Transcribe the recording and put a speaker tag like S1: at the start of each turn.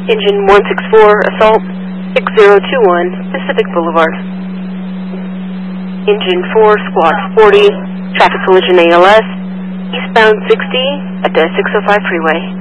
S1: Engine 164, assault, 6021 Pacific Boulevard. Engine 4, squad 40, traffic collision ALS, eastbound 60 at the 605 freeway.